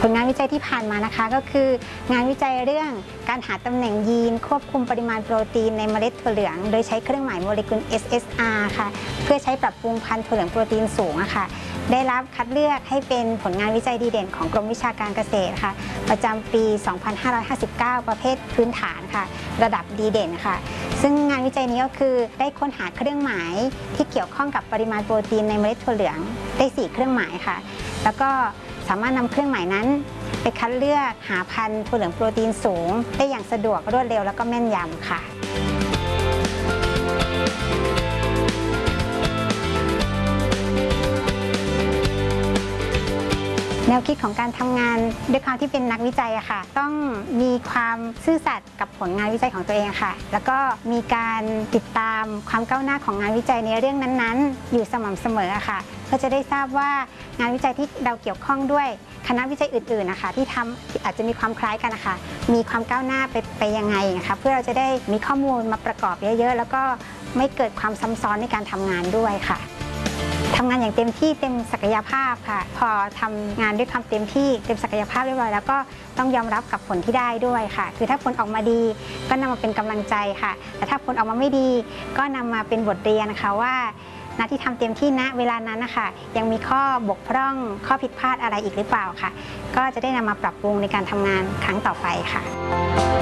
ผลงานวิจัยที่ผ่านมานะคะก็คืองานวิจัยเรื่องการหาตำแหน่งยีนควบคุมปริมาณโปรตีนในเมล็ดถั่วเหลืองโดยใช้เครื่องหมายโมเลกุล SSR ค่ะเพื่อใช้ปรับปรุงพันธุ์ถั่วเหลืองโปรตีนสูงค่ะได้รับคัดเลือกให้เป็นผลงานวิจัยดีเด่นของกรมวิชาการเกษตรค่ะประจำปี 2559 ประเภทพื้นฐานค่ะระดับดีเด่นค่ะซึ่งงานวิจัยนี้ก็คือได้ค้นหาเครื่องหมายที่เกี่ยวข้องกับปริมาณโปรตีนในเมล็ดถั่วเหลืองได้4เครื่องหมายค่ะแล้วก็สามารถนำเครื่องหมายนั้นไปคัดเลือกหาพันธุ์ถั่วเหลืองโปรตีนสูงได้อย่างสะดวกรวดเร็วแล้วก็แม่นยำค่ะแนวคิดของการทำงานด้วยความที่เป็นนักวิจัยอะค่ะต้องมีความซื่อสัตย์กับผลงานวิจัยของตัวเองค่ะแล้วก็มีการติดตามความก้าวหน้าของงานวิจัยในเรื่องนั้นๆอยู่สม่ำเสมอค่ะเพื่อจะได้ทราบว่างานวิจัยที่เราเกี่ยวข้องด้วยคณะวิจัยอื่นๆนะคะที่ทำอาจจะมีความคล้ายกันนะคะมีความก้าวหน้าไปยังไงนะคะเพื่อเราจะได้มีข้อมูลมาประกอบเยอะๆแล้วก็ไม่เกิดความซ้ำซ้อนในการทำงานด้วยค่ะทำงานอย่างเต็มที่เต็มศักยภาพค่ะพอทำงานด้วยความเต็มที่เต็มศักยภาพเรียบร้อยแล้วก็ต้องยอมรับกับผลที่ได้ด้วยค่ะคือถ้าผลออกมาดีก็นำมาเป็นกำลังใจค่ะแต่ถ้าผลออกมาไม่ดีก็นำมาเป็นบทเรียนนะคะว่าณที่ทำเต็มที่ณเวลานั้นนะคะยังมีข้อบกพร่องข้อผิดพลาดอะไรอีกหรือเปล่าค่ะก็จะได้นำมาปรับปรุงในการทำงานครั้งต่อไปค่ะ